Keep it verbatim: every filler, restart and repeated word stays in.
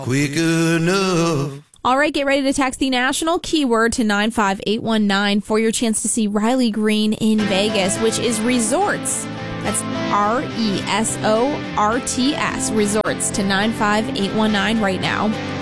quick enough. All right, get ready to text the national keyword to nine five eight one nine for your chance to see Riley Green in Vegas, which is Resorts. That's R E S O R T S, Resorts, to nine five eight one nine right now.